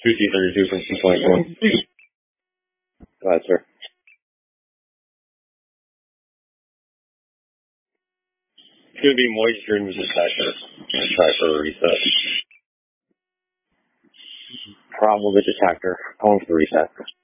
2T32 from C24. Go ahead, sir. It's going to be moisture in the detector. I'm going to try for a reset. Problem with the detector. Going for reset.